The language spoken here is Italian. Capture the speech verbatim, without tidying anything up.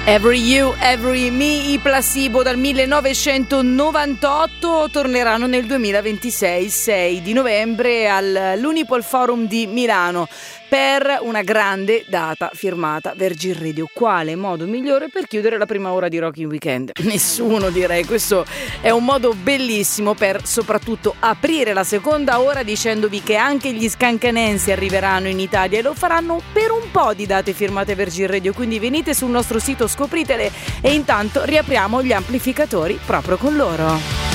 Every You, Every Me, i Placebo dal millenovecentonovantotto torneranno nel duemilaventisei, il sei di novembre all'Unipol Forum di Milano per una grande data firmata Virgin Radio. Quale modo migliore per chiudere la prima ora di Rocking Weekend? Nessuno, direi. Questo è un modo bellissimo per soprattutto aprire la seconda ora dicendovi che anche gli scancanensi arriveranno in Italia e lo faranno per un po' di date firmate Virgin Radio, quindi venite sul nostro sito, scopritele e intanto riapriamo gli amplificatori proprio con loro.